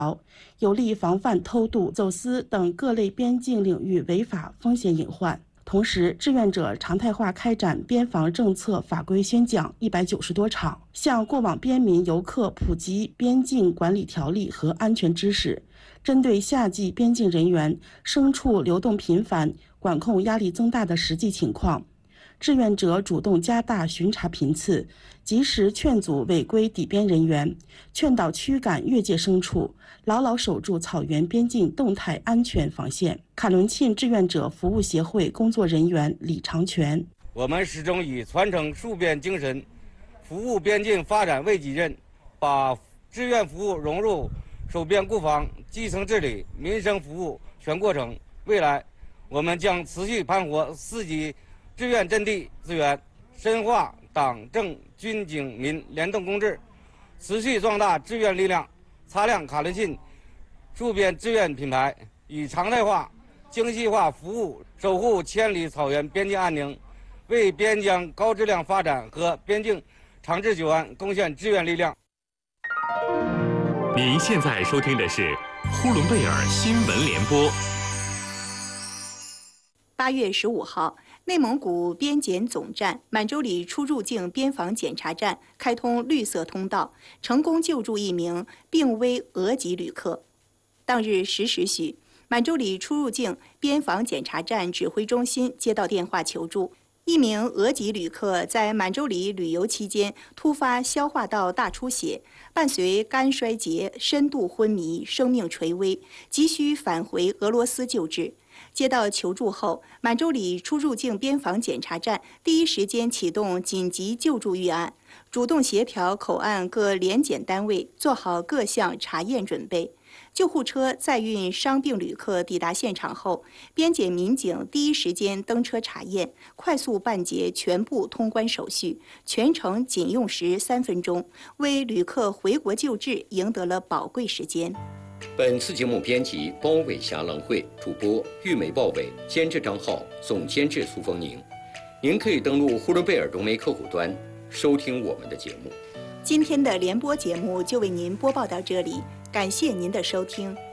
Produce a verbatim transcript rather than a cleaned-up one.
有力防范偷渡、走私等各类边境领域违法风险隐患。同时，志愿者常态化开展边防政策法规宣讲一百九十多场，向过往边民游客普及边境管理条例和安全知识。针对夏季边境人员牲畜流动频繁、管控压力增大的实际情况，志愿者主动加大巡查频次，及时劝阻违规抵边人员，劝导驱赶越界牲畜，牢牢守住草原边境动态安全防线。卡伦沁志愿者服务协会工作人员李长全： 我们始终以传承戍边精神，服务边境发展为己任，把志愿服务融入守边固防、基层治理、民生服务全过程。未来，我们将持续盘活四级志愿阵地资源，深化党政军警民联动共治，持续壮大志愿力量，擦亮卡伦沁戍边志愿品牌，以常态化、精细化服务守护千里草原边境安宁，为边疆高质量发展和边境长治久安贡献志愿力量。 您现在收听的是呼伦贝尔新闻联播。 八月十五号，内蒙古边检总站满洲里出入境边防检查站开通绿色通道，成功救助一名病危俄籍旅客。当日十时许，满洲里出入境边防检查站指挥中心接到电话求助，一名俄籍旅客在满洲里旅游期间突发消化道大出血，伴随肝衰竭、深度昏迷，生命垂危，急需返回俄罗斯救治。接到求助后，满洲里出入境边防检查站第一时间启动紧急救助预案，主动协调口岸各联检单位做好各项查验准备。救护车载运伤病旅客抵达现场后，边检民警第一时间登车查验，快速办结全部通关手续，全程仅用时三分钟，为旅客回国救治赢得了宝贵时间。 本次节目编辑包伟霞、郎慧，主播玉梅、鲍伟，监制张浩，总监制苏凤宁。您可以登录呼伦贝尔融媒客户端收听我们的节目。 今天的联播节目就为您播报到这里，感谢您的收听。